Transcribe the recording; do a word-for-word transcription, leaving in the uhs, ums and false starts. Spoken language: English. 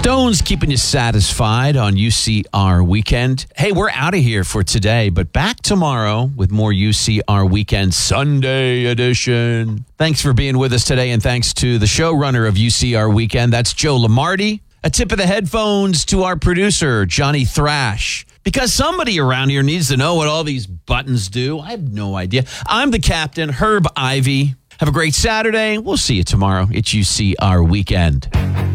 Stones keeping you satisfied on U C R Weekend. Hey, we're out of here for today, but back tomorrow with more U C R Weekend Sunday edition. Thanks for being with us today, and thanks to the showrunner of U C R Weekend. That's Joe Lamarty. A tip of the headphones to our producer, Johnny Thrash. Because somebody around here needs to know what all these buttons do. I have no idea. I'm the captain, Herb Ivy. Have a great Saturday. We'll see you tomorrow. It's U C R Weekend.